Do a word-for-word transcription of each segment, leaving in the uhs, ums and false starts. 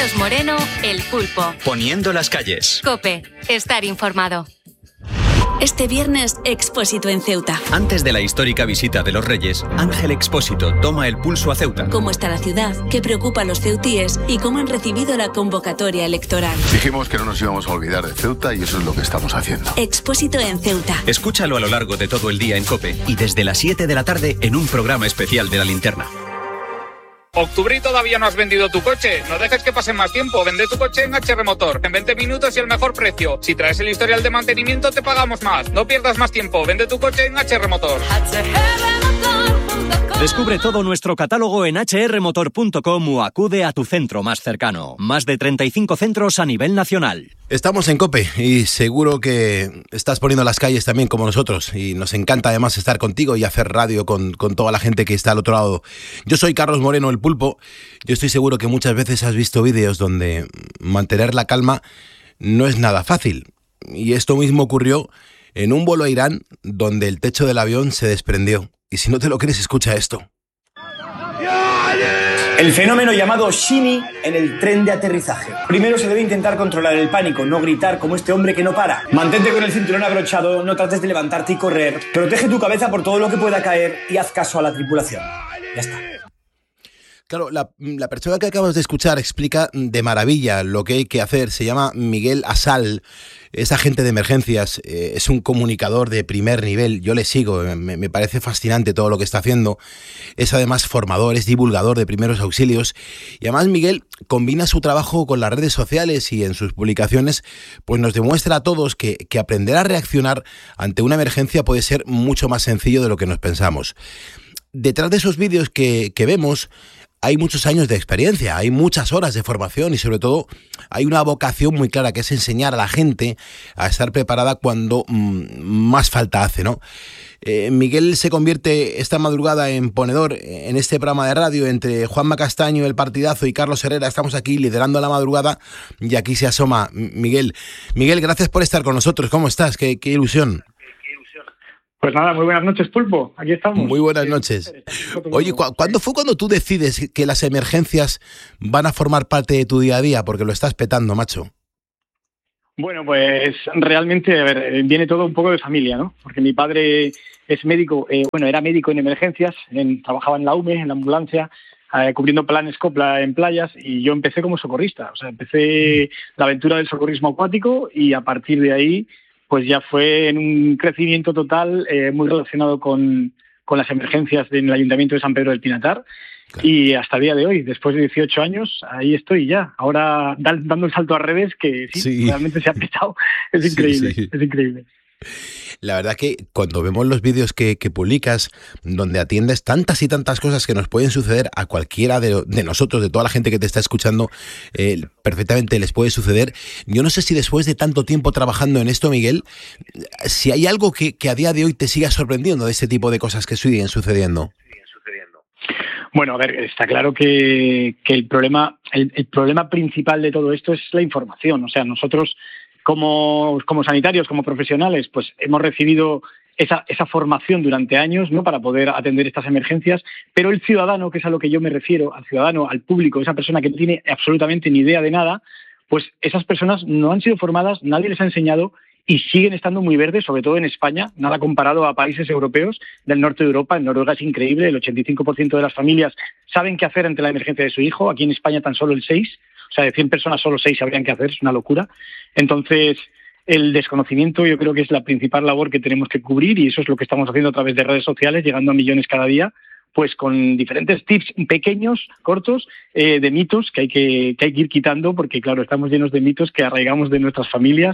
Carlos Moreno, El Pulpo. Poniendo las calles. COPE. Estar informado. Este viernes, Expósito en Ceuta. Antes de la histórica visita de los Reyes, Ángel Expósito toma el pulso a Ceuta. ¿Cómo está la ciudad? ¿Qué preocupa a los ceutíes? ¿Y cómo han recibido la convocatoria electoral? Dijimos que no nos íbamos a olvidar de Ceuta y eso es lo que estamos haciendo. Expósito en Ceuta. Escúchalo a lo largo de todo el día en COPE y desde las siete de la tarde en un programa especial de La Linterna. Octubre y todavía no has vendido tu coche. No dejes que pase más tiempo. Vende tu coche en H R Motor. En veinte minutos y el mejor precio. Si traes el historial de mantenimiento, te pagamos más. No pierdas más tiempo. Vende tu coche en H R Motor. Descubre todo nuestro catálogo en hache erre motor punto com o acude a tu centro más cercano. Más de treinta y cinco centros a nivel nacional. Estamos en COPE y seguro que estás poniendo las calles también como nosotros. Y nos encanta además estar contigo y hacer radio con, con toda la gente que está al otro lado. Yo soy Carlos Moreno, El Pulpo. Yo estoy seguro que muchas veces has visto vídeos donde mantener la calma no es nada fácil. Y esto mismo ocurrió en un vuelo a Irán donde el techo del avión se desprendió. Y si no te lo crees, escucha esto. El fenómeno llamado shimmy en el tren de aterrizaje. Primero se debe intentar controlar el pánico, no gritar como este hombre que no para. Mantente con el cinturón abrochado, no trates de levantarte y correr. Protege tu cabeza por todo lo que pueda caer y haz caso a la tripulación. Ya está. Claro, la, la persona que acabas de escuchar explica de maravilla lo que hay que hacer. Se llama Miguel Asal, es agente de emergencias, eh, es un comunicador de primer nivel. Yo le sigo, me, me parece fascinante todo lo que está haciendo. Es además formador, es divulgador de primeros auxilios. Y además Miguel combina su trabajo con las redes sociales y en sus publicaciones pues nos demuestra a todos que, que aprender a reaccionar ante una emergencia puede ser mucho más sencillo de lo que nos pensamos. Detrás de esos vídeos que, que vemos hay muchos años de experiencia, hay muchas horas de formación y sobre todo hay una vocación muy clara que es enseñar a la gente a estar preparada cuando mmm, más falta hace, ¿no? Eh, Miguel se convierte esta madrugada en ponedor en este programa de radio entre Juanma Castaño, El Partidazo y Carlos Herrera. Estamos aquí liderando la madrugada y aquí se asoma Miguel. Miguel, gracias por estar con nosotros. ¿Cómo estás? Qué, qué ilusión. Pues nada, muy buenas noches, Pulpo. Aquí estamos. Muy buenas noches. Oye, ¿cu- ¿cuándo fue cuando tú decides que las emergencias van a formar parte de tu día a día? Porque lo estás petando, macho. Bueno, pues realmente, a ver, viene todo un poco de familia, ¿no? Porque mi padre es médico, eh, bueno, era médico en emergencias, en, trabajaba en la U M E, en la ambulancia, eh, cubriendo planes COPLA en playas, y yo empecé como socorrista. O sea, empecé la aventura del socorrismo acuático y a partir de ahí pues ya fue en un crecimiento total eh, muy relacionado con, con las emergencias en el Ayuntamiento de San Pedro del Pinatar. Claro. Y hasta el día de hoy, después de dieciocho años, ahí estoy ya. Ahora da, dando el salto a redes que sí, sí. realmente se ha petado. Es increíble, sí, sí. es increíble. La verdad que cuando vemos los vídeos que, que publicas, donde atiendes tantas y tantas cosas que nos pueden suceder a cualquiera de, de nosotros, de toda la gente que te está escuchando, eh, perfectamente les puede suceder. Yo no sé si después de tanto tiempo trabajando en esto, Miguel, si hay algo que, que a día de hoy te siga sorprendiendo de este tipo de cosas que siguen sucediendo. Bueno, a ver, está claro que, que el problema, el, el problema principal de todo esto es la información. O sea, nosotros Como, como sanitarios, como profesionales, pues hemos recibido esa, esa formación durante años, ¿no?, para poder atender estas emergencias, pero el ciudadano, que es a lo que yo me refiero, al ciudadano, al público, esa persona que no tiene absolutamente ni idea de nada, pues esas personas no han sido formadas, nadie les ha enseñado y siguen estando muy verdes, sobre todo en España, nada comparado a países europeos del norte de Europa. En Noruega es increíble, el ochenta y cinco por ciento de las familias saben qué hacer ante la emergencia de su hijo, aquí en España tan solo el seis por ciento. O sea, de cien personas solo seis sabrían qué hacer, es una locura. Entonces, el desconocimiento yo creo que es la principal labor que tenemos que cubrir y eso es lo que estamos haciendo a través de redes sociales, llegando a millones cada día, pues con diferentes tips pequeños, cortos, eh, de mitos que hay que, que hay que ir quitando porque, claro, estamos llenos de mitos que arraigamos de nuestras familias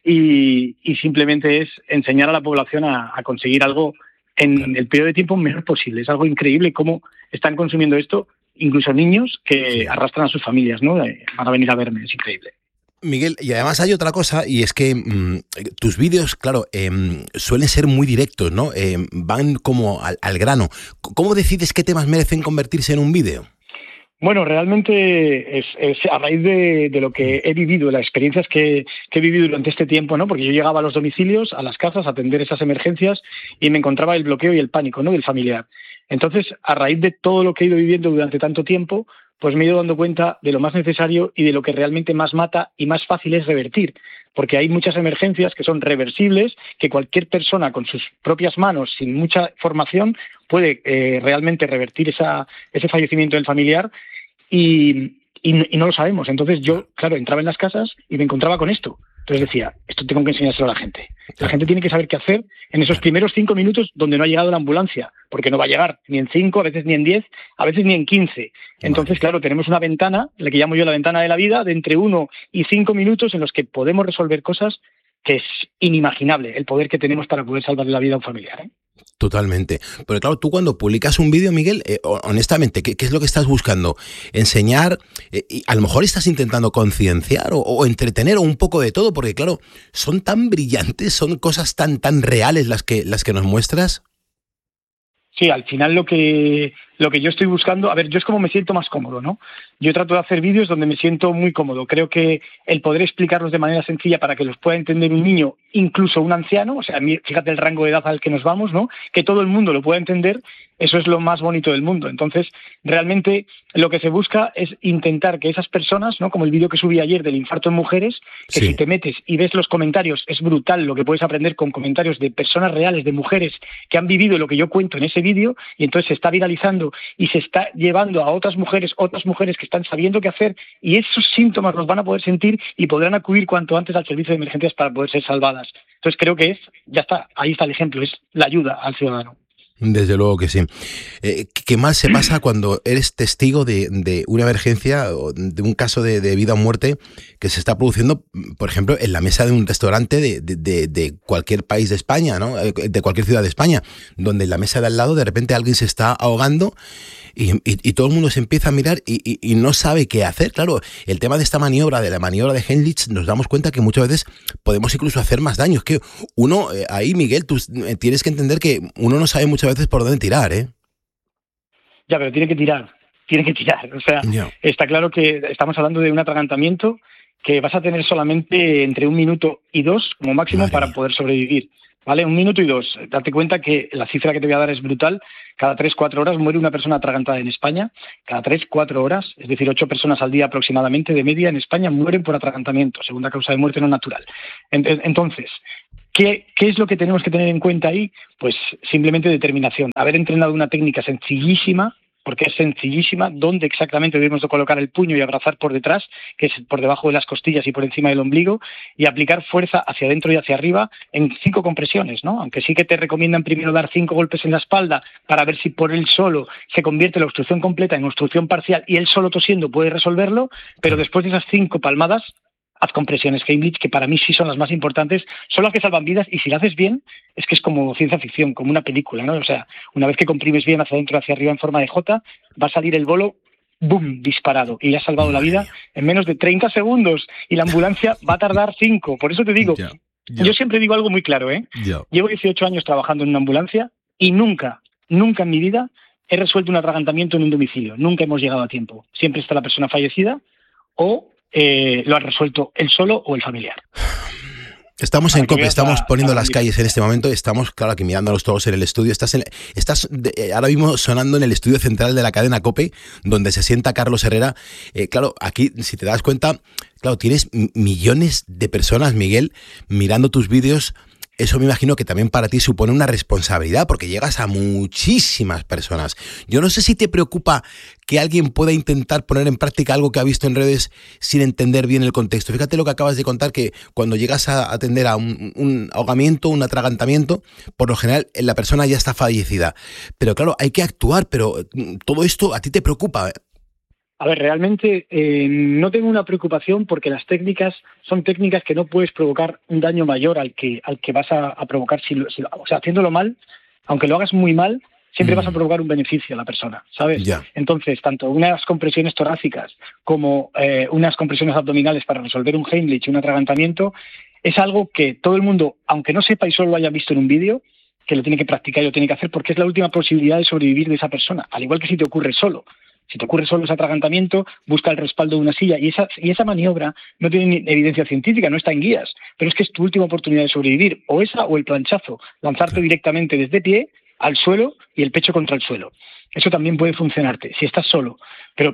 y, y simplemente es enseñar a la población a, a conseguir algo en el periodo de tiempo menor posible. Es algo increíble cómo están consumiendo esto incluso niños que sí. arrastran a sus familias, ¿no?, para venir a verme. Es increíble. Miguel, y además hay otra cosa, y es que mmm, tus vídeos, claro, eh, suelen ser muy directos, ¿no? Eh, van como al, al grano. ¿Cómo decides qué temas merecen convertirse en un vídeo? Bueno, realmente es, es a raíz de, de lo que he vivido, las experiencias que, que he vivido durante este tiempo, ¿no? Porque yo llegaba a los domicilios, a las casas, a atender esas emergencias y me encontraba el bloqueo y el pánico, ¿no?, del familiar. Entonces, a raíz de todo lo que he ido viviendo durante tanto tiempo, pues me he ido dando cuenta de lo más necesario y de lo que realmente más mata y más fácil es revertir. Porque hay muchas emergencias que son reversibles, que cualquier persona con sus propias manos, sin mucha formación, puede eh, realmente revertir esa, ese fallecimiento del familiar y, y, y no lo sabemos. Entonces yo, claro, entraba en las casas y me encontraba con esto. Entonces decía, esto tengo que enseñárselo a la gente. La gente tiene que saber qué hacer en esos primeros cinco minutos donde no ha llegado la ambulancia, porque no va a llegar ni en cinco, a veces ni en diez, a veces ni en quince. Entonces, claro, tenemos una ventana, la que llamo yo la ventana de la vida, de entre uno y cinco minutos en los que podemos resolver cosas que es inimaginable el poder que tenemos para poder salvarle la vida a un familiar, ¿eh? Totalmente. Pero claro, tú cuando publicas un vídeo, Miguel, eh, honestamente, ¿qué, ¿qué es lo que estás buscando? ¿Enseñar? Eh, y a lo mejor estás intentando concienciar o, o entretener o un poco de todo, porque claro, son tan brillantes, son cosas tan, tan reales las que, las que nos muestras. Sí, al final lo que lo que yo estoy buscando, a ver, yo es como me siento más cómodo, ¿no? Yo trato de hacer vídeos donde me siento muy cómodo. Creo que el poder explicarlos de manera sencilla para que los pueda entender un niño, incluso un anciano, o sea, fíjate el rango de edad al que nos vamos, ¿no? Que todo el mundo lo pueda entender, eso es lo más bonito del mundo. Entonces, realmente lo que se busca es intentar que esas personas, ¿no? Como el vídeo que subí ayer del infarto en mujeres, que sí. Si te metes y ves los comentarios, es brutal lo que puedes aprender con comentarios de personas reales, de mujeres que han vivido lo que yo cuento en ese vídeo, y entonces se está viralizando y se está llevando a otras mujeres, otras mujeres que están sabiendo qué hacer, y esos síntomas los van a poder sentir y podrán acudir cuanto antes al servicio de emergencias para poder ser salvadas. Entonces creo que es, ya está, ahí está el ejemplo, es la ayuda al ciudadano. Desde luego que sí. Eh, ¿Qué más se pasa cuando eres testigo de, de una emergencia o de un caso de, de vida o muerte que se está produciendo, por ejemplo, en la mesa de un restaurante de, de, de, de cualquier país de España, ¿no? De cualquier ciudad de España, donde en la mesa de al lado de repente alguien se está ahogando y, y, y todo el mundo se empieza a mirar y, y, y no sabe qué hacer? Claro, el tema de esta maniobra, de la maniobra de Heimlich, nos damos cuenta que muchas veces podemos incluso hacer más daño. Es que uno, eh, ahí Miguel, tú tienes que entender que uno no sabe muchas veces por dónde tirar, ¿eh? Ya, pero tiene que tirar, tiene que tirar. O sea, yeah. Está claro que estamos hablando de un atragantamiento que vas a tener solamente entre un minuto y dos, como máximo, Madre para mía. Poder sobrevivir. ¿Vale? Un minuto y dos. Date cuenta que la cifra que te voy a dar es brutal. Cada tres, cuatro horas muere una persona atragantada en España. Cada tres, cuatro horas, es decir, ocho personas al día aproximadamente de media en España mueren por atragantamiento, segunda causa de muerte no natural. Entonces, ¿qué, ¿qué es lo que tenemos que tener en cuenta ahí? Pues simplemente determinación. Haber entrenado una técnica sencillísima, porque es sencillísima, dónde exactamente debemos de colocar el puño y abrazar por detrás, que es por debajo de las costillas y por encima del ombligo, y aplicar fuerza hacia adentro y hacia arriba en cinco compresiones, ¿no? Aunque sí que te recomiendan primero dar cinco golpes en la espalda para ver si por él solo se convierte la obstrucción completa en obstrucción parcial y él solo tosiendo puede resolverlo, pero después de esas cinco palmadas, haz compresiones Heimlich, que para mí sí son las más importantes, son las que salvan vidas, y si lo haces bien, es que es como ciencia ficción, como una película, ¿no? O sea, una vez que comprimes bien hacia adentro, hacia arriba en forma de J, va a salir el bolo, ¡boom!, disparado, y le has salvado la vida en menos de treinta segundos, y la ambulancia va a tardar cinco. Por eso te digo, yeah, yeah. yo siempre digo algo muy claro, ¿eh? Yeah. Llevo dieciocho años trabajando en una ambulancia y nunca, nunca en mi vida he resuelto un atragantamiento en un domicilio. Nunca hemos llegado a tiempo. Siempre está la persona fallecida o Eh, lo ha resuelto él solo o el familiar. Estamos en COPE, estamos a, poniendo a las calles en este momento, estamos, claro, aquí mirándolos todos en el estudio. Estás, en, estás de, ahora mismo sonando en el estudio central de la cadena COPE, donde se sienta Carlos Herrera. Eh, claro, aquí, si te das cuenta, claro, tienes millones de personas, Miguel, mirando tus vídeos. Eso me imagino que también para ti supone una responsabilidad, porque llegas a muchísimas personas. Yo no sé si te preocupa que alguien pueda intentar poner en práctica algo que ha visto en redes sin entender bien el contexto. Fíjate lo que acabas de contar, que cuando llegas a atender a un, un ahogamiento, un atragantamiento, por lo general la persona ya está fallecida. Pero claro, hay que actuar, pero todo esto a ti te preocupa, ¿eh? A ver, realmente eh, no tengo una preocupación porque las técnicas son técnicas que no puedes provocar un daño mayor al que al que vas a, a provocar. Si lo, si lo, o sea, haciéndolo mal, aunque lo hagas muy mal, siempre mm. vas a provocar un beneficio a la persona, ¿sabes? Yeah. Entonces, tanto unas compresiones torácicas como eh, unas compresiones abdominales para resolver un Heimlich, un atragantamiento, es algo que todo el mundo, aunque no sepa y solo lo haya visto en un vídeo, que lo tiene que practicar y lo tiene que hacer porque es la última posibilidad de sobrevivir de esa persona, al igual que si te ocurre solo. Si te ocurre solo ese atragantamiento, busca el respaldo de una silla. Y esa, y esa maniobra no tiene evidencia científica, no está en guías. Pero es que es tu última oportunidad de sobrevivir. O esa o el planchazo. Lanzarte directamente desde pie al suelo y el pecho contra el suelo. Eso también puede funcionarte si estás solo. Pero claro,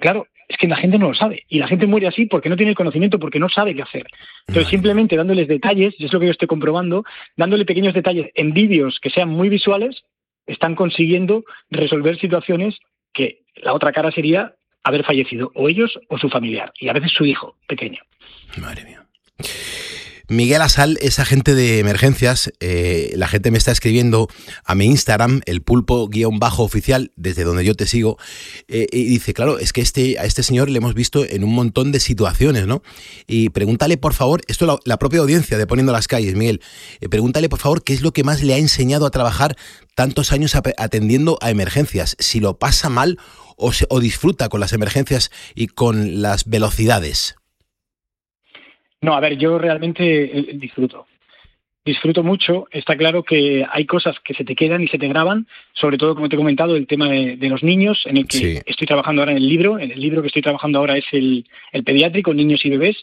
es que la gente no lo sabe. Y la gente muere así porque no tiene el conocimiento, porque no sabe qué hacer. Entonces, Vale. simplemente dándoles detalles, y es lo que yo estoy comprobando, dándole pequeños detalles en vídeos que sean muy visuales, están consiguiendo resolver situaciones que la otra cara sería haber fallecido o ellos o su familiar, y a veces su hijo pequeño. Madre mía. Miguel Asal es agente de emergencias. Eh, la gente me está escribiendo a mi Instagram, el pulpo-oficial, desde donde yo te sigo, eh, y dice, claro, es que este, a este señor le hemos visto en un montón de situaciones, ¿no? Y pregúntale, por favor, esto la, la propia audiencia de Poniendo las Calles, Miguel, eh, pregúntale, por favor, qué es lo que más le ha enseñado a trabajar tantos años ap- atendiendo a emergencias, si lo pasa mal o, se, o disfruta con las emergencias y con las velocidades. No, a ver, yo realmente eh, disfruto. Disfruto mucho. Está claro que hay cosas que se te quedan y se te graban, sobre todo, como te he comentado, el tema de, de los niños, en el que Sí. estoy trabajando ahora en el libro. En el libro que estoy trabajando ahora es el, el pediátrico, niños y bebés.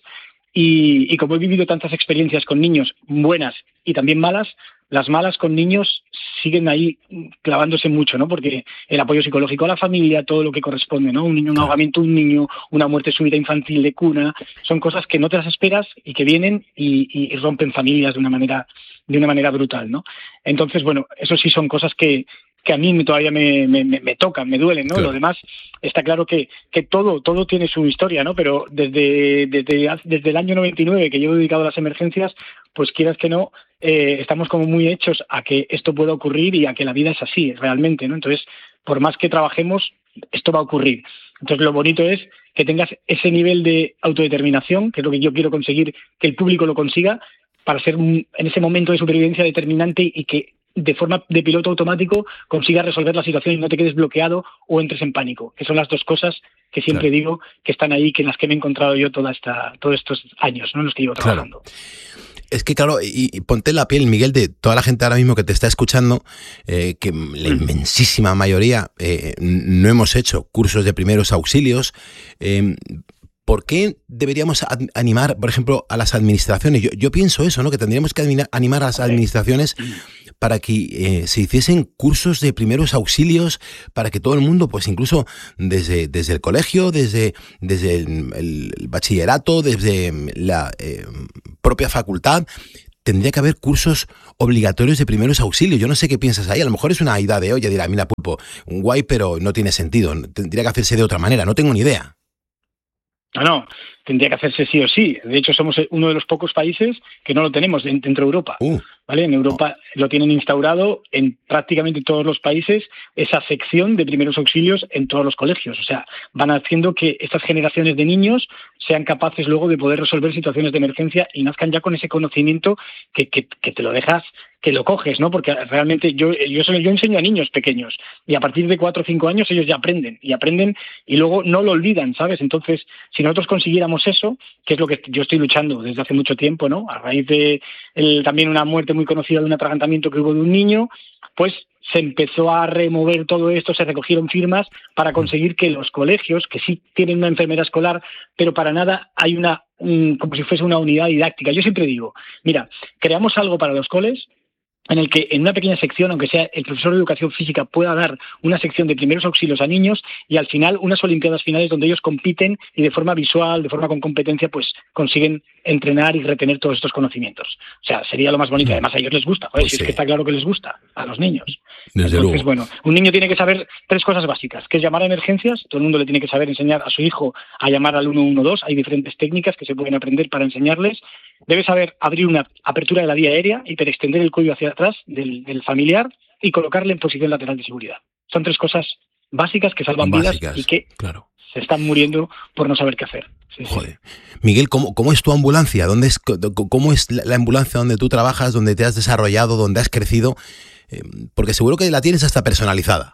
Y, y como he vivido tantas experiencias con niños buenas y también malas, las malas con niños siguen ahí clavándose mucho, ¿no? Porque el apoyo psicológico a la familia, todo lo que corresponde, ¿no? Un niño, un ahogamiento, un niño, una muerte súbita infantil de cuna, son cosas que no te las esperas y que vienen y, y rompen familias de una manera, de una manera brutal, ¿no? Entonces, bueno, eso sí son cosas que, que a mí todavía me, me, me tocan, me duelen, ¿no? Claro. Lo demás, está claro que, que todo, todo tiene su historia, ¿no? Pero desde, desde, desde el año noventa y nueve que llevo dedicado a las emergencias, pues quieras que no, eh, estamos como muy hechos a que esto pueda ocurrir y a que la vida es así, realmente, ¿no? Entonces, por más que trabajemos, esto va a ocurrir. Entonces, lo bonito es que tengas ese nivel de autodeterminación, que es lo que yo quiero conseguir, que el público lo consiga, para ser un, en ese momento de supervivencia determinante y que de forma de piloto automático consigas resolver la situación y no te quedes bloqueado o entres en pánico, que son las dos cosas que siempre claro. digo que están ahí, que en las que me he encontrado yo toda esta, todos estos años, ¿no? En los que llevo trabajando. Claro. Es que, claro, y, y ponte en la piel, Miguel, de toda la gente ahora mismo que te está escuchando, eh, que la inmensísima mayoría eh, no hemos hecho cursos de primeros auxilios. Eh, ¿Por qué deberíamos animar, por ejemplo, a las administraciones? Yo, yo pienso eso, ¿no? Que tendríamos que animar a las administraciones para que eh, se hiciesen cursos de primeros auxilios, para que todo el mundo, pues incluso desde, desde el colegio, desde, desde el, el bachillerato, desde la eh, propia facultad, tendría que haber cursos obligatorios de primeros auxilios. Yo no sé qué piensas ahí. A lo mejor es una idea de olla, dirá, mira, Pulpo, un guay, pero no tiene sentido. Tendría que hacerse de otra manera. No tengo ni idea. No, no, tendría que hacerse sí o sí. De hecho, somos uno de los pocos países que no lo tenemos dentro de Europa. Uh. ¿Vale? En Europa oh. lo tienen instaurado en prácticamente todos los países, esa sección de primeros auxilios en todos los colegios. O sea, van haciendo que estas generaciones de niños sean capaces luego de poder resolver situaciones de emergencia y nazcan ya con ese conocimiento que, que, que te lo dejas, que lo coges, ¿no? Porque realmente yo, yo, yo enseño a niños pequeños y a partir de cuatro o cinco años ellos ya aprenden y aprenden y luego no lo olvidan, ¿sabes? Entonces, si nosotros consiguiéramos eso, que es lo que yo estoy luchando desde hace mucho tiempo, ¿no? A raíz de el, también una muerte muy conocida de un atragantamiento que hubo de un niño, pues se empezó a remover todo esto, se recogieron firmas para conseguir que los colegios, que sí tienen una enfermera escolar, pero para nada hay una, un, como si fuese una unidad didáctica. Yo siempre digo, mira, creamos algo para los coles en el que en una pequeña sección, aunque sea el profesor de educación física, pueda dar una sección de primeros auxilios a niños y al final unas olimpiadas finales donde ellos compiten y de forma visual, de forma con competencia, pues consiguen entrenar y retener todos estos conocimientos. O sea, sería lo más bonito. Además, a ellos les gusta. Joder, pues si sí. Es que está claro que les gusta a los niños. Desde Entonces, luego. Bueno, un niño tiene que saber tres cosas básicas, que es llamar a emergencias. Todo el mundo le tiene que saber enseñar a su hijo a llamar al uno uno dos. Hay diferentes técnicas que se pueden aprender para enseñarles. Debe saber abrir una apertura de la vía aérea y extender el cuello hacia atrás del, del familiar y colocarle en posición lateral de seguridad. Son tres cosas básicas que salvan básicas, vidas y que claro. se están muriendo por no saber qué hacer. Sí, Joder. Sí. Miguel, ¿cómo, ¿cómo es tu ambulancia? ¿Dónde es, ¿Cómo es la ambulancia donde tú trabajas, donde te has desarrollado, donde has crecido? Eh, porque seguro que la tienes hasta personalizada.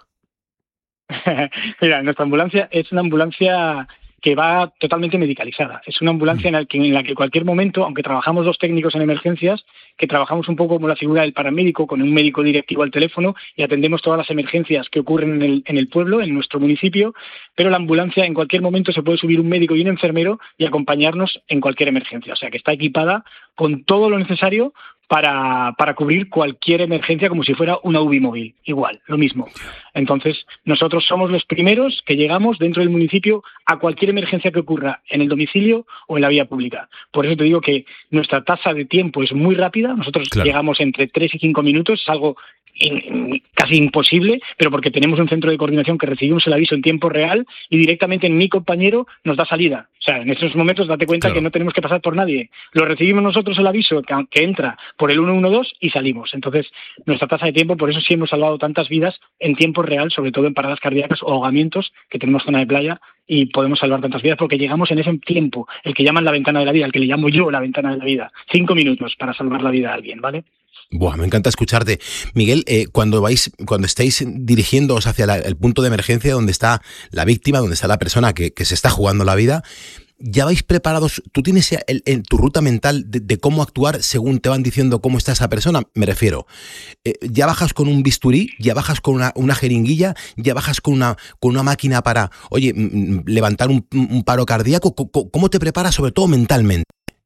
Mira, nuestra ambulancia es una ambulancia que va totalmente medicalizada. Es una ambulancia en la que en la que en cualquier momento, aunque trabajamos dos técnicos en emergencias, que trabajamos un poco como la figura del paramédico, con un médico directivo al teléfono y atendemos todas las emergencias que ocurren en el, en el pueblo, en nuestro municipio, pero la ambulancia en cualquier momento se puede subir un médico y un enfermero y acompañarnos en cualquier emergencia. O sea, que está equipada con todo lo necesario para, para cubrir cualquier emergencia como si fuera una U B I móvil. Igual, lo mismo. Entonces, nosotros somos los primeros que llegamos dentro del municipio a cualquier emergencia que ocurra en el domicilio o en la vía pública. Por eso te digo que nuestra tasa de tiempo es muy rápida. Nosotros claro. llegamos entre tres y cinco minutos, es algo in, casi imposible, pero porque tenemos un centro de coordinación que recibimos el aviso en tiempo real y directamente mi compañero nos da salida. O sea, en estos momentos date cuenta claro. que no tenemos que pasar por nadie. Lo recibimos nosotros el aviso que, que entra por el uno uno dos y salimos. Entonces, nuestra tasa de tiempo, por eso sí hemos salvado tantas vidas en tiempo real, sobre todo en paradas cardíacas o ahogamientos, que tenemos zona de playa, y podemos salvar tantas vidas porque llegamos en ese tiempo, el que llaman la ventana de la vida, el que le llamo yo la ventana de la vida. Cinco minutos para salvar la vida a alguien, ¿vale? Buah, me encanta escucharte. Miguel, eh, cuando vais, cuando estáis dirigiéndoos hacia la, el punto de emergencia donde está la víctima, donde está la persona que, que se está jugando la vida, ¿ya vais preparados? ¿Tú tienes el, el, tu ruta mental de, de cómo actuar según te van diciendo cómo está esa persona? Me refiero, eh, ¿ya bajas con un bisturí? ¿Ya bajas con una, una jeringuilla? ¿Ya bajas con una, con una máquina para, oye, m- levantar un, un paro cardíaco? ¿Cómo, ¿Cómo te preparas, sobre todo mentalmente?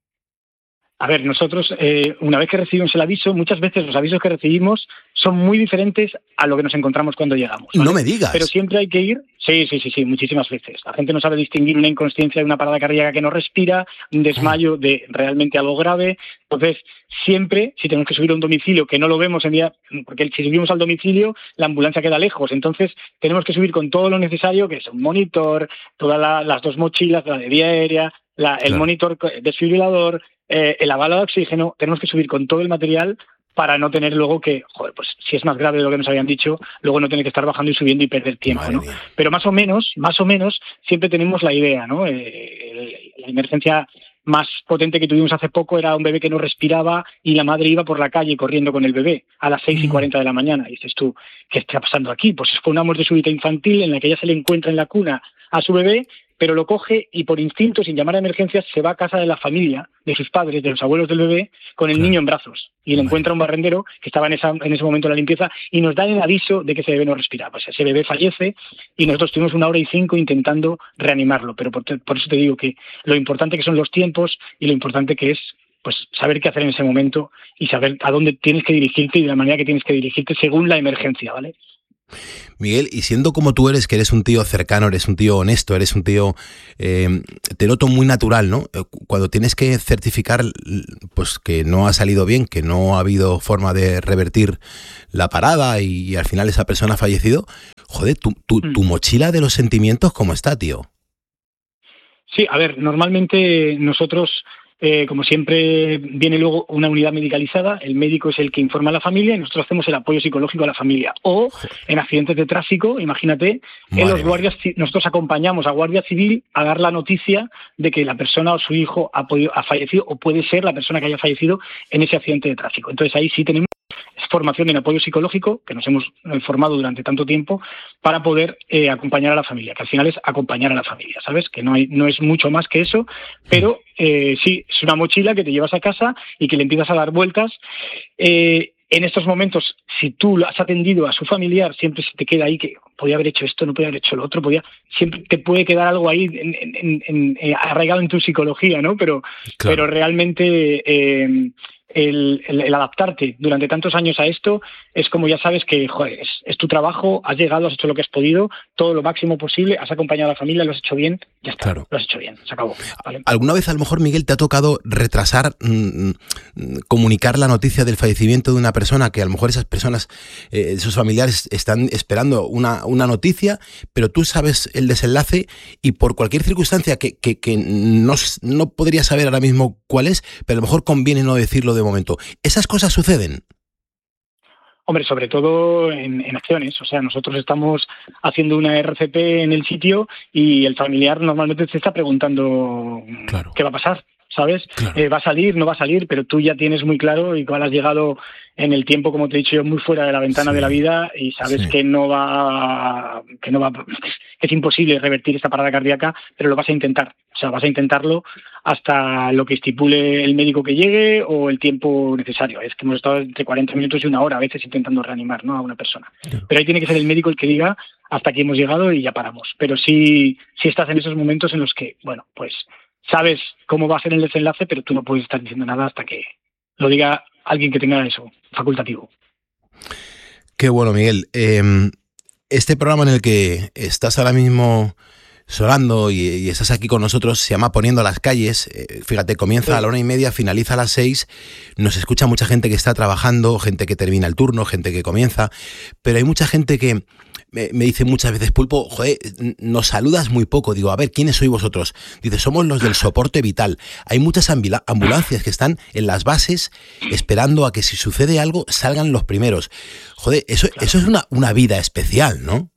A ver, nosotros, eh, una vez que recibimos el aviso, muchas veces los avisos que recibimos son muy diferentes a lo que nos encontramos cuando llegamos, ¿vale? No me digas. Pero siempre hay que ir, sí, sí, sí, sí, muchísimas veces. La gente no sabe distinguir una inconsciencia de una parada cardíaca que no respira, un desmayo de realmente algo grave. Entonces, siempre, si tenemos que subir a un domicilio que no lo vemos en día, porque si subimos al domicilio, la ambulancia queda lejos. Entonces, tenemos que subir con todo lo necesario, que es un monitor, todas la, las dos mochilas, la de vía aérea, la, el claro. monitor desfibrilador, Eh, el avalado de oxígeno. Tenemos que subir con todo el material para no tener luego que, joder, pues si es más grave de lo que nos habían dicho, luego no tener que estar bajando y subiendo y perder tiempo, Madre ¿no? Mía. Pero más o menos, más o menos, siempre tenemos la idea, ¿no? Eh, la emergencia más potente que tuvimos hace poco era un bebé que no respiraba y la madre iba por la calle corriendo con el bebé a las seis y cuarenta de la mañana. Y dices tú, ¿qué está pasando aquí? Pues fue una muerte súbita infantil en la que ella se le encuentra en la cuna a su bebé, pero lo coge y por instinto, sin llamar a emergencias, se va a casa de la familia, de sus padres, de los abuelos del bebé, con el claro. niño en brazos. Y le encuentra un barrendero que estaba en, esa, en ese momento de la limpieza y nos dan el aviso de que ese bebé no respiraba. Pues ese bebé fallece y nosotros tuvimos una hora y cinco intentando reanimarlo. Pero por, por eso te digo que lo importante que son los tiempos y lo importante que es pues saber qué hacer en ese momento y saber a dónde tienes que dirigirte y de la manera que tienes que dirigirte según la emergencia, ¿vale? Miguel, y siendo como tú eres, que eres un tío cercano, eres un tío honesto, eres un tío, eh, te noto muy natural, ¿no? Cuando tienes que certificar pues que no ha salido bien, que no ha habido forma de revertir la parada y, y al final esa persona ha fallecido, joder, tu, tu, tu mochila de los sentimientos, ¿cómo está, tío? Sí, a ver, normalmente nosotros... Eh, como siempre, viene luego una unidad medicalizada, el médico es el que informa a la familia y nosotros hacemos el apoyo psicológico a la familia. O en accidentes de tráfico, imagínate, en los guardias, nosotros acompañamos a Guardia Civil a dar la noticia de que la persona o su hijo ha, podido, ha fallecido o puede ser la persona que haya fallecido en ese accidente de tráfico. Entonces ahí sí tenemos formación en apoyo psicológico, que nos hemos formado durante tanto tiempo, para poder eh, acompañar a la familia, que al final es acompañar a la familia, ¿sabes? Que no hay, no es mucho más que eso, pero eh, sí, es una mochila que te llevas a casa y que le empiezas a dar vueltas. Eh, en estos momentos, si tú lo has atendido a su familiar, siempre se te queda ahí que podía haber hecho esto, no podía haber hecho lo otro, podía, siempre te puede quedar algo ahí en, en, en, en, eh, arraigado en tu psicología, ¿no? Pero, claro. pero realmente... Eh, El, el, el adaptarte durante tantos años a esto es como ya sabes que joder, es, es tu trabajo, has llegado, has hecho lo que has podido, todo lo máximo posible, has acompañado a la familia, lo has hecho bien, ya está, claro. lo has hecho bien, se acabó. ¿Vale? ¿Alguna vez a lo mejor, Miguel, te ha tocado retrasar, mmm, comunicar la noticia del fallecimiento de una persona que a lo mejor esas personas, eh, esos familiares están esperando una, una noticia, pero tú sabes el desenlace y por cualquier circunstancia que, que, que no, no podría saber ahora mismo cuál es, pero a lo mejor conviene no decirlo de momento. ¿Esas cosas suceden? Hombre, sobre todo en, en acciones. O sea, nosotros estamos haciendo una R C P en el sitio y el familiar normalmente se está preguntando claro. qué va a pasar, ¿sabes? Claro. Eh, ¿Va a salir, no va a salir? Pero tú ya tienes muy claro y igual has llegado en el tiempo, como te he dicho yo, muy fuera de la ventana sí. de la vida y sabes sí. que no va, que no va, que es imposible revertir esta parada cardíaca, pero lo vas a intentar. O sea, vas a intentarlo hasta lo que estipule el médico que llegue o el tiempo necesario. Es que hemos estado entre cuarenta minutos y una hora a veces intentando reanimar, ¿no?, a una persona. Claro. Pero ahí tiene que ser el médico el que diga hasta aquí hemos llegado y ya paramos. Pero sí, sí estás en esos momentos en los que, bueno, pues sabes cómo va a ser el desenlace, pero tú no puedes estar diciendo nada hasta que lo diga alguien que tenga eso, facultativo. Qué bueno, Miguel. Eh, este programa en el que estás ahora mismo sonando y, y estás aquí con nosotros, se llama Poniendo las calles. Eh, fíjate, comienza sí. a la una y media, finaliza a las seis, nos escucha mucha gente que está trabajando, gente que termina el turno, gente que comienza, pero hay mucha gente que me, me dice muchas veces, Pulpo, joder, nos saludas muy poco. Digo, a ver, ¿quiénes sois vosotros? Dice, somos los del soporte vital. Hay muchas ambula- ambulancias que están en las bases esperando a que si sucede algo salgan los primeros. Joder, eso, eso es una, una vida especial, ¿no?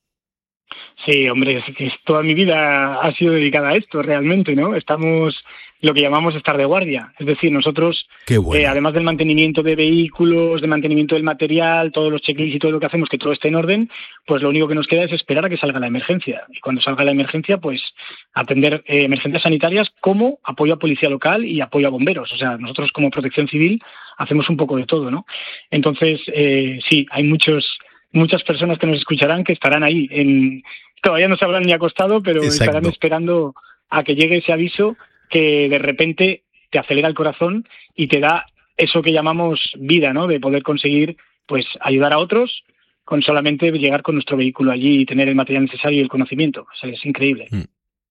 Sí, hombre, es que toda mi vida ha sido dedicada a esto realmente, ¿no? Estamos lo que llamamos estar de guardia. Es decir, nosotros, bueno. eh, además del mantenimiento de vehículos, de mantenimiento del material, todos los checklists y todo lo que hacemos, que todo esté en orden, pues lo único que nos queda es esperar a que salga la emergencia. Y cuando salga la emergencia, pues atender eh, emergencias sanitarias como apoyo a policía local y apoyo a bomberos. O sea, nosotros como Protección Civil hacemos un poco de todo, ¿no? Entonces, eh, sí, hay muchos muchas personas que nos escucharán que estarán ahí. En, todavía no se habrán ni acostado, pero Exacto. estarán esperando a que llegue ese aviso que de repente te acelera el corazón y te da eso que llamamos vida, ¿no? De poder conseguir, pues, ayudar a otros con solamente llegar con nuestro vehículo allí y tener el material necesario y el conocimiento. O sea, es increíble. Mm.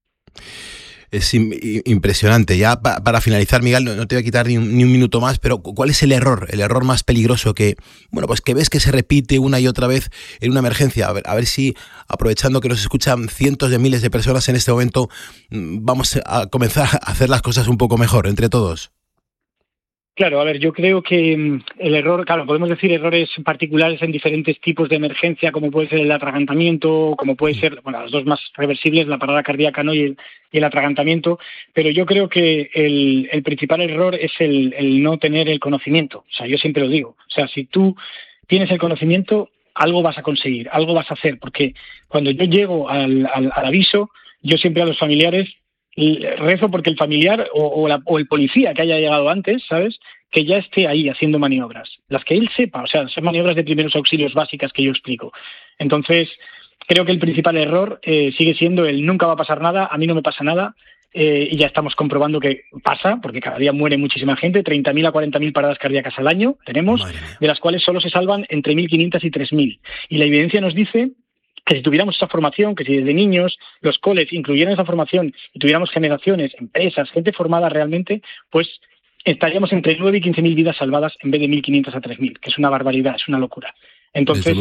Es impresionante. Ya pa- para finalizar, Miguel, no, no te voy a quitar ni un, ni un minuto más, pero ¿cuál es el error, el error más peligroso que, bueno, pues que ves que se repite una y otra vez en una emergencia? A ver, a ver si, aprovechando que nos escuchan cientos de miles de personas en este momento, vamos a comenzar a hacer las cosas un poco mejor entre todos. Claro, a ver, yo creo que el error, claro, podemos decir errores particulares en diferentes tipos de emergencia, como puede ser el atragantamiento, como puede ser, bueno, las dos más reversibles, la parada cardíaca, ¿no? y, el, y el atragantamiento, pero yo creo que el, el principal error es el, el no tener el conocimiento. O sea, yo siempre lo digo. O sea, si tú tienes el conocimiento, algo vas a conseguir, algo vas a hacer, porque cuando yo llego al, al, al aviso, yo siempre a los familiares rezo porque el familiar o, o, la, o el policía que haya llegado antes, ¿sabes?, que ya esté ahí haciendo maniobras, las que él sepa, o sea, son maniobras de primeros auxilios básicas que yo explico. Entonces, creo que el principal error eh, sigue siendo el nunca va a pasar nada, a mí no me pasa nada, eh, y ya estamos comprobando que pasa, porque cada día muere muchísima gente, treinta mil a cuarenta mil paradas cardíacas al año tenemos, de las cuales solo se salvan entre mil quinientas y tres mil. Y la evidencia nos dice que si tuviéramos esa formación, que si desde niños los coles incluyeran esa formación y tuviéramos generaciones, empresas, gente formada realmente, pues estaríamos entre nueve y quince mil vidas salvadas en vez de mil quinientas a tres mil, que es una barbaridad, es una locura. Entonces,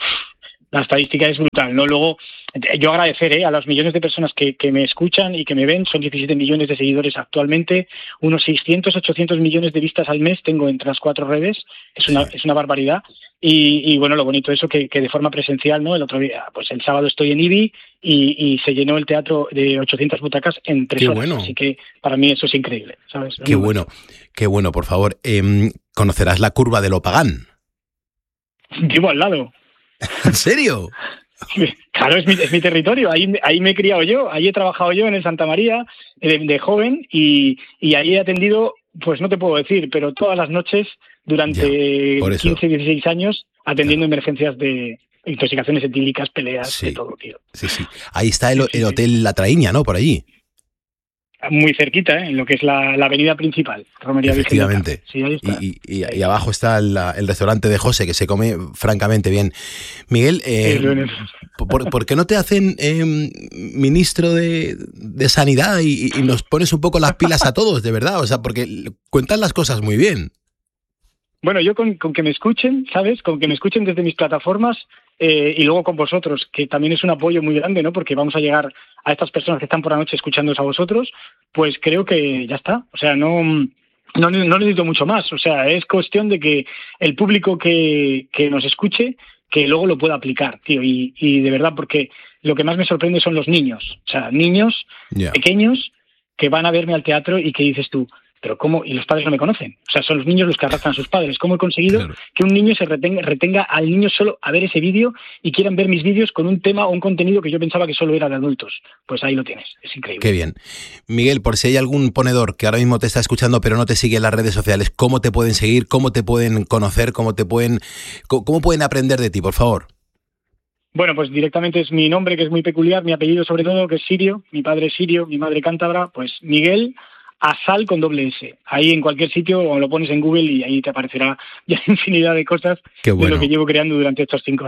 la estadística es brutal, ¿no? Luego, yo agradecer ¿eh? a los millones de personas que, que me escuchan y que me ven, son diecisiete millones de seguidores actualmente, unos seiscientos, ochocientos millones de vistas al mes tengo entre las cuatro redes, es una, sí. es una barbaridad. Y, y bueno, lo bonito de eso que, que de forma presencial, ¿no? El otro día, pues el sábado estoy en IBI y, y se llenó el teatro de ochocientas butacas en tres qué horas. Bueno. Así que para mí eso es increíble, ¿sabes? Qué bueno, qué bueno, por favor. Eh, ¿Conocerás la curva de Lopagán? Vivo al lado. ¿En serio? Claro, es mi, es mi territorio, ahí, ahí me he criado yo, ahí he trabajado yo en el Santa María de, de joven y, y ahí he atendido, pues no te puedo decir, pero todas las noches durante ya, quince, dieciséis años atendiendo claro. emergencias de intoxicaciones etílicas, peleas, sí. de todo, tío. Sí, sí. Ahí está el, el Hotel La Traíña, ¿no? Por allí. Muy cerquita, ¿eh? En lo que es la, la avenida principal, Romería Efectivamente. Sí, ahí está. Y, y, y, y abajo está el, el restaurante de José, que se come francamente bien. Miguel, eh, ¿por, ¿por qué no te hacen eh, ministro de, de Sanidad y, y nos pones un poco las pilas a todos, de verdad? O sea, porque cuentan las cosas muy bien. Bueno, yo con, con que me escuchen, ¿sabes? Con que me escuchen desde mis plataformas eh, y luego con vosotros, que también es un apoyo muy grande, ¿no? Porque vamos a llegar a estas personas que están por la noche escuchándoos a vosotros, pues creo que ya está. O sea, no, no, no necesito mucho más. O sea, es cuestión de que el público que, que nos escuche, que luego lo pueda aplicar, tío. Y, y de verdad, porque lo que más me sorprende son los niños. O sea, niños yeah. pequeños que van a verme al teatro y que dices tú, pero ¿cómo? Y los padres no me conocen. O sea, son los niños los que arrastran a sus padres. ¿Cómo he conseguido claro. que un niño se retenga, retenga al niño solo a ver ese vídeo y quieran ver mis vídeos con un tema o un contenido que yo pensaba que solo era de adultos? Pues ahí lo tienes. Es increíble. Qué bien. Miguel, por si hay algún ponedor que ahora mismo te está escuchando pero no te sigue en las redes sociales, ¿cómo te pueden seguir? ¿Cómo te pueden conocer? ¿Cómo te pueden, cómo pueden aprender de ti, por favor? Bueno, pues directamente es mi nombre, que es muy peculiar, mi apellido sobre todo, que es sirio, mi padre es sirio, mi madre cántabra, pues Miguel Asal con doble S. Ahí en cualquier sitio o lo pones en Google y ahí te aparecerá ya infinidad de cosas Qué bueno. de lo que llevo creando durante estos cinco años.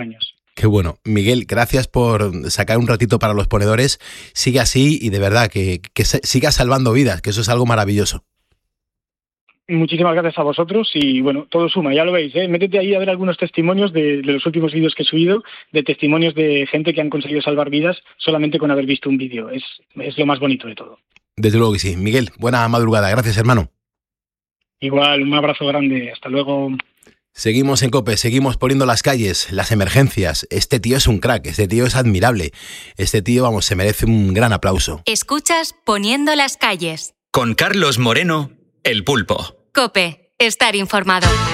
Qué bueno. Miguel, gracias por sacar un ratito para los ponedores. Sigue así y de verdad que, que sigas salvando vidas, que eso es algo maravilloso. Muchísimas gracias a vosotros y bueno, todo suma, ya lo veis, ¿eh? Métete ahí a ver algunos testimonios de, de los últimos vídeos que he subido, de testimonios de gente que han conseguido salvar vidas solamente con haber visto un vídeo. Es, es lo más bonito de todo. Desde luego que sí. Miguel, buena madrugada. Gracias, hermano. Igual, un abrazo grande. Hasta luego. Seguimos en COPE, seguimos poniendo las calles, las emergencias. Este tío es un crack, este tío es admirable. Este tío, vamos, se merece un gran aplauso. Escuchas Poniendo las calles. Con Carlos Moreno, El Pulpo. COPE. Estar informado.